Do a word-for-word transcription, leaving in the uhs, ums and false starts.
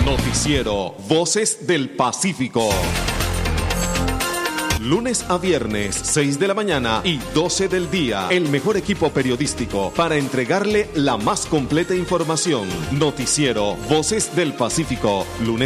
Noticiero Voces del Pacífico. Lunes a viernes, seis de la mañana y doce del día. El mejor equipo periodístico para entregarle la más completa información. Noticiero Voces del Pacífico. Lunes